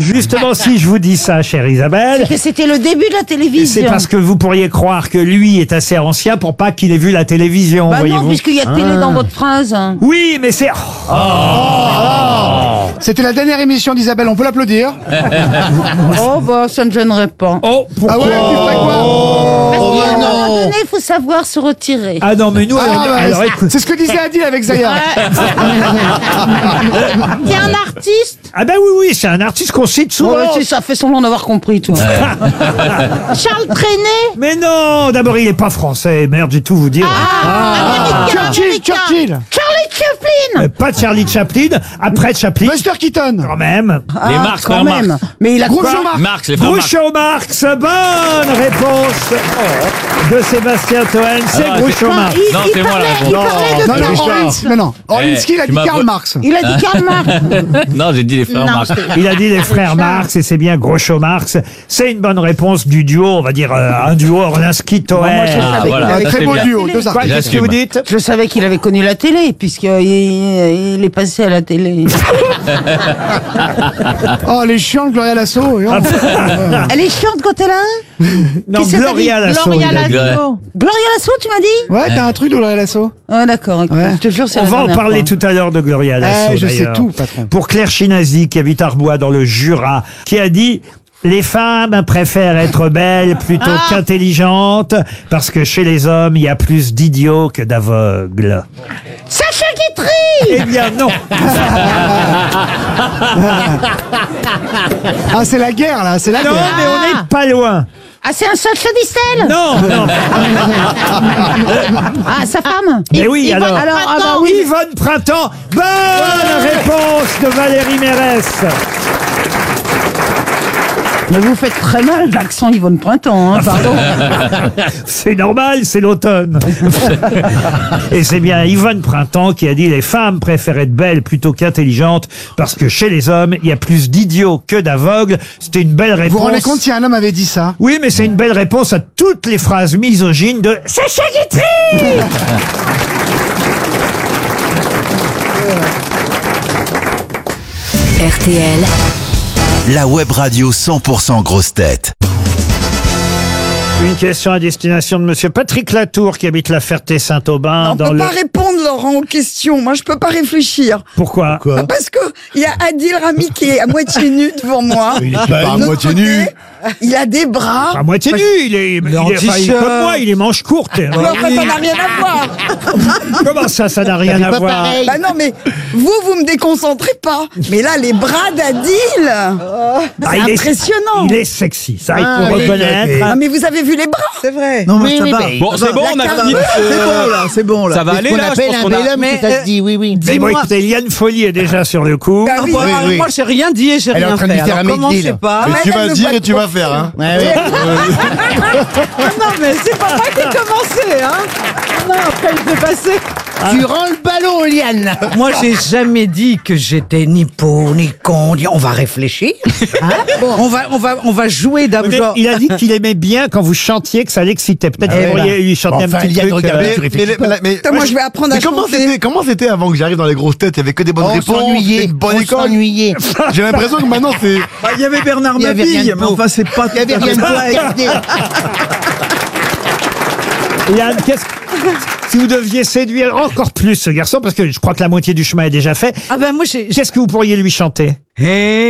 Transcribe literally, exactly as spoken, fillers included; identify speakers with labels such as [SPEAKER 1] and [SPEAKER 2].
[SPEAKER 1] Justement, si je vous dis ça, chère Isabelle,
[SPEAKER 2] Que c'était le début de la télévision.
[SPEAKER 1] c'est parce que vous pourriez croire que lui est assez ancien pour pas qu'il ait vu la télévision,
[SPEAKER 2] Bah non,
[SPEAKER 1] voyez-vous.
[SPEAKER 2] puisqu'il y a télé dans votre phrase.
[SPEAKER 1] Oui, mais c'est...
[SPEAKER 3] C'était la dernière émission d'Isabelle, on peut l'applaudir.
[SPEAKER 2] Oh bah ça ne gênerait pas.
[SPEAKER 1] Oh, pourquoi
[SPEAKER 3] Ah ouais, tu ferais quoi?
[SPEAKER 2] Parce qu'à un moment donné, il faut savoir se retirer.
[SPEAKER 1] Ah non, mais nous,
[SPEAKER 3] Ah,
[SPEAKER 1] alors,
[SPEAKER 3] ouais,
[SPEAKER 1] alors,
[SPEAKER 3] c'est-
[SPEAKER 1] écoute...
[SPEAKER 3] c'est ce que disait Adil avec Zaya.
[SPEAKER 2] T'es un artiste.
[SPEAKER 1] Ah ben oui, oui, c'est un artiste qu'on cite souvent.
[SPEAKER 2] Ouais, c'est ça, fait semblant d'avoir compris, toi. Charles Trenet.
[SPEAKER 1] Mais non, d'abord, il est pas français, merde, j'ai tout vous dire.
[SPEAKER 2] Ah, américain,
[SPEAKER 3] Churchill,
[SPEAKER 2] américain.
[SPEAKER 3] Churchill.
[SPEAKER 2] Charlie Chaplin.
[SPEAKER 1] Euh, Pas Charlie Chaplin, après Chaplin,
[SPEAKER 3] Buster Keaton.
[SPEAKER 1] quand même.
[SPEAKER 4] Les Marx,
[SPEAKER 2] quand
[SPEAKER 4] frères
[SPEAKER 2] même.
[SPEAKER 4] Marx.
[SPEAKER 2] Mais il a
[SPEAKER 3] Groucho
[SPEAKER 2] quoi
[SPEAKER 3] Marx.
[SPEAKER 4] Marx, les frères Marx.
[SPEAKER 1] Groucho Marx, bonne réponse de Sébastien Toen, c'est
[SPEAKER 4] Ah,
[SPEAKER 1] Groucho
[SPEAKER 4] c'est-
[SPEAKER 1] Marx.
[SPEAKER 2] Il,
[SPEAKER 4] Non,
[SPEAKER 2] il
[SPEAKER 4] c'est moi,
[SPEAKER 2] parlait,
[SPEAKER 4] la
[SPEAKER 2] il
[SPEAKER 4] réponse.
[SPEAKER 2] parlait de
[SPEAKER 3] Non, non,
[SPEAKER 2] Groucho.
[SPEAKER 3] Orlinski, non, non. Orlinski, il a
[SPEAKER 4] tu
[SPEAKER 3] dit
[SPEAKER 4] m'as
[SPEAKER 3] Karl
[SPEAKER 4] vo-
[SPEAKER 3] Marx.
[SPEAKER 2] Il a dit Karl Marx.
[SPEAKER 4] Non, j'ai dit les frères
[SPEAKER 2] Non,
[SPEAKER 4] Marx.
[SPEAKER 2] c'est-
[SPEAKER 1] Il a dit les frères Marx et c'est bien Groucho Marx. C'est une bonne réponse du duo, on va dire euh, un duo Orlinski-Toen.
[SPEAKER 2] moi, je
[SPEAKER 4] Ah,
[SPEAKER 2] savais
[SPEAKER 4] voilà.
[SPEAKER 2] qu'il
[SPEAKER 3] Un
[SPEAKER 2] avait
[SPEAKER 3] très
[SPEAKER 4] c'est
[SPEAKER 3] beau
[SPEAKER 4] bien.
[SPEAKER 3] duo, deux
[SPEAKER 1] Quoi,
[SPEAKER 3] artistes.
[SPEAKER 1] qu'est-ce que vous dites?
[SPEAKER 2] Je savais qu'il avait connu la télé, puisqu'il il, il est passé à la télé.
[SPEAKER 3] Oh, les chiants de Gloria Lasso. oh.
[SPEAKER 2] Elle est chiante quand elle a un
[SPEAKER 1] Non,
[SPEAKER 2] Qu'est-ce que t'as
[SPEAKER 1] Gloria
[SPEAKER 2] dit
[SPEAKER 1] Lasso.
[SPEAKER 2] Gloria
[SPEAKER 1] il a dit.
[SPEAKER 2] Lasso. Gloria Lasso, tu m'as dit
[SPEAKER 3] Ouais, t'as un truc de Gloria Lasso.
[SPEAKER 2] Ah d'accord, ok.
[SPEAKER 3] Ouais.
[SPEAKER 2] Je te jure, c'est
[SPEAKER 1] On
[SPEAKER 2] la
[SPEAKER 1] va en
[SPEAKER 2] dernière
[SPEAKER 1] parler
[SPEAKER 2] fois.
[SPEAKER 1] tout à l'heure de Gloria Lasso.
[SPEAKER 3] Eh, je sais
[SPEAKER 1] d'ailleurs.
[SPEAKER 3] tout, patron.
[SPEAKER 1] Pour Claire Chinazi, qui habite Arbois dans le Jura, qui a dit... Les femmes préfèrent être belles plutôt
[SPEAKER 2] Ah.
[SPEAKER 1] qu'intelligentes parce que chez les hommes, il y a plus d'idiots que d'aveugles.
[SPEAKER 2] Sacha Guitry.
[SPEAKER 1] Eh bien non.
[SPEAKER 3] Ah, c'est la guerre, là, c'est la
[SPEAKER 1] Non,
[SPEAKER 3] guerre.
[SPEAKER 1] mais on n'est pas loin.
[SPEAKER 2] Ah, c'est un Sacha Distel.
[SPEAKER 1] Non, non.
[SPEAKER 2] Ah, sa femme.
[SPEAKER 1] Mais oui,
[SPEAKER 2] Yvonne
[SPEAKER 1] alors.
[SPEAKER 2] alors, ah bah oui.
[SPEAKER 1] Yvonne Printemps. Bonne réponse de Valérie Mérès.
[SPEAKER 2] Mais vous faites très mal l'accent Yvonne Printemps, hein, pardon.
[SPEAKER 1] C'est normal, c'est l'automne. Et c'est bien Yvonne Printemps qui a dit les femmes préfèrent être belles plutôt qu'intelligentes parce que chez les hommes, il y a plus d'idiots que d'aveugles. C'était une belle
[SPEAKER 3] Vous
[SPEAKER 1] réponse.
[SPEAKER 3] vous rendez compte si un homme avait dit ça?
[SPEAKER 1] Oui, mais c'est une belle réponse à toutes les phrases misogynes de Sacha Guitry.
[SPEAKER 5] R T L,
[SPEAKER 6] La web radio cent pour cent grosse tête.
[SPEAKER 1] Une question à destination de Monsieur Patrick Latour qui habite la Ferté-Saint-Aubin
[SPEAKER 7] On
[SPEAKER 1] dans
[SPEAKER 7] peut
[SPEAKER 1] le...
[SPEAKER 7] pas répondre, Laurent, aux questions. Moi, je peux pas réfléchir.
[SPEAKER 1] Pourquoi?
[SPEAKER 7] Ah, Parce que il y a Adil Rami qui est à moitié nu devant moi.
[SPEAKER 8] Il est pas
[SPEAKER 7] De
[SPEAKER 8] à
[SPEAKER 7] l'autre
[SPEAKER 8] moitié
[SPEAKER 7] côté,
[SPEAKER 8] nu.
[SPEAKER 7] Il a des bras.
[SPEAKER 1] À moitié nu, il est, il est,
[SPEAKER 4] en
[SPEAKER 1] enfin, il est
[SPEAKER 4] t-shirt.
[SPEAKER 1] comme moi, il est manche courte.
[SPEAKER 7] Mais enfin, ça n'a rien à voir.
[SPEAKER 1] Comment ça, ça n'a rien à voir?
[SPEAKER 7] Bah non, mais vous, vous me déconcentrez pas. Mais là, les bras d'Adil,
[SPEAKER 1] Ah,
[SPEAKER 7] c'est
[SPEAKER 1] il est-
[SPEAKER 7] impressionnant.
[SPEAKER 1] Il est sexy, ça il
[SPEAKER 7] Ah,
[SPEAKER 1] faut
[SPEAKER 7] oui.
[SPEAKER 1] reconnaître.
[SPEAKER 7] Ah, mais vous avez vu les bras. C'est vrai.
[SPEAKER 8] Non, mais ça va.
[SPEAKER 4] Bon, c'est bon, on a fini.
[SPEAKER 8] C'est bon, là, c'est bon, là.
[SPEAKER 4] Ça va aller, là, je pense qu'on a...
[SPEAKER 8] Mais,
[SPEAKER 9] ça se dit, oui, oui.
[SPEAKER 1] Mais bon, écoutez, Liane Folly est déjà sur le coup.
[SPEAKER 7] Bah oui.
[SPEAKER 8] oui, oui.
[SPEAKER 9] Moi, j'ai rien dit et j'ai
[SPEAKER 8] Elle est
[SPEAKER 9] rien
[SPEAKER 8] en train de
[SPEAKER 9] fait.
[SPEAKER 8] lui faire
[SPEAKER 9] Alors,
[SPEAKER 8] un
[SPEAKER 9] commencez
[SPEAKER 8] mid-deal.
[SPEAKER 9] pas.
[SPEAKER 8] Mais
[SPEAKER 7] Ouais,
[SPEAKER 8] tu
[SPEAKER 7] elle
[SPEAKER 8] vas
[SPEAKER 7] me
[SPEAKER 8] dire
[SPEAKER 7] voit
[SPEAKER 8] et tu vas faire, hein.
[SPEAKER 9] Ouais, ouais. Non, mais c'est pas moi qui ai commencé, hein. Non, après, il s'est passé.
[SPEAKER 8] Tu rends le ballon, Liane.
[SPEAKER 9] Moi, j'ai jamais dit que j'étais ni pauvre, ni con. ni- On va réfléchir. Hein on, va, on, va, on va jouer
[SPEAKER 1] Mais
[SPEAKER 9] d'abord.
[SPEAKER 1] il a dit qu'il aimait bien quand vous chantiez, que ça l'excitait. Peut-être que vous pourriez lui chanter
[SPEAKER 8] Enfin,
[SPEAKER 1] un petit
[SPEAKER 8] Liane,
[SPEAKER 1] truc.
[SPEAKER 8] regarde,
[SPEAKER 1] euh,
[SPEAKER 8] tu réfléchis pas.
[SPEAKER 10] mais,
[SPEAKER 7] Putain, moi, je vais apprendre à
[SPEAKER 10] mais comment
[SPEAKER 7] chanter.
[SPEAKER 10] c'était, comment c'était avant que j'arrive dans les grosses têtes? Il y avait que des bonnes
[SPEAKER 8] On
[SPEAKER 10] réponses,
[SPEAKER 8] s'ennuyait.
[SPEAKER 10] une bonne
[SPEAKER 8] On
[SPEAKER 10] école.
[SPEAKER 8] s'ennuyait.
[SPEAKER 10] J'ai l'impression que maintenant c'est...
[SPEAKER 9] Bah, il y avait Bernard
[SPEAKER 8] Il y avait rien
[SPEAKER 9] Mabille,
[SPEAKER 8] de
[SPEAKER 9] mais
[SPEAKER 8] beau.
[SPEAKER 9] enfin, c'est pas.
[SPEAKER 8] Il y avait rien de beau à regarder.
[SPEAKER 1] Liane, qu'est-ce que- si vous deviez séduire encore plus ce garçon, parce que je crois que la moitié du chemin est déjà fait,
[SPEAKER 9] Ah ben, moi, j'ai.
[SPEAKER 1] qu'est-ce que vous pourriez lui chanter?
[SPEAKER 9] Hey.